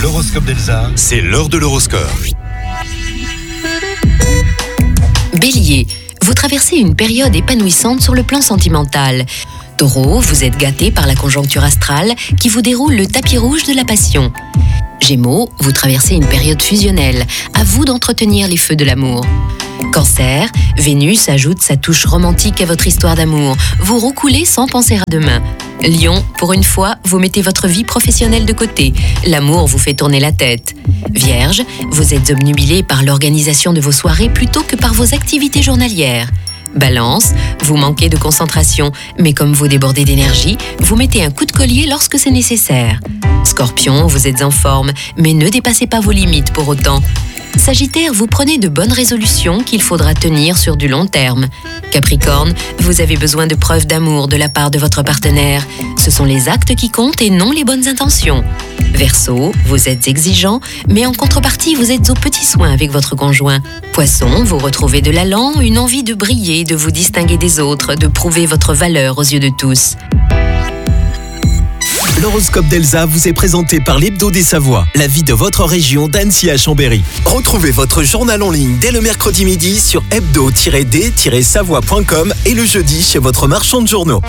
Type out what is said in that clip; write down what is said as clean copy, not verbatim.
L'horoscope d'Elsa, C'est l'heure de l'horoscope. Bélier, vous traversez une période épanouissante sur le plan sentimental. Taureau, vous êtes gâté par la conjoncture astrale qui vous déroule le tapis rouge de la passion. Gémeaux, vous traversez une période fusionnelle. À vous d'entretenir les feux de l'amour. Cancer, Vénus ajoute sa touche romantique à votre histoire d'amour. Vous roucoulez sans penser à demain. Lion, pour une fois, vous mettez votre vie professionnelle de côté. L'amour vous fait tourner la tête. Vierge, vous êtes obnubilé par l'organisation de vos soirées plutôt que par vos activités journalières. Balance, vous manquez de concentration, mais comme vous débordez d'énergie, vous mettez un coup de collier lorsque c'est nécessaire. Scorpion, vous êtes en forme, mais ne dépassez pas vos limites pour autant. Sagittaire, vous prenez de bonnes résolutions qu'il faudra tenir sur du long terme. Capricorne, vous avez besoin de preuves d'amour de la part de votre partenaire. Ce sont les actes qui comptent et non les bonnes intentions. Verseau, vous êtes exigeant, mais en contrepartie, vous êtes aux petits soins avec votre conjoint. Poisson, vous retrouvez de l'allant, une envie de briller, de vous distinguer des autres, de prouver votre valeur aux yeux de tous. L'horoscope d'Elsa vous est présenté par l'Hebdo des Savoies, la vie de votre région d'Annecy à Chambéry. Retrouvez votre journal en ligne dès le mercredi midi sur hebdo-d-savoie.com et le jeudi chez votre marchand de journaux.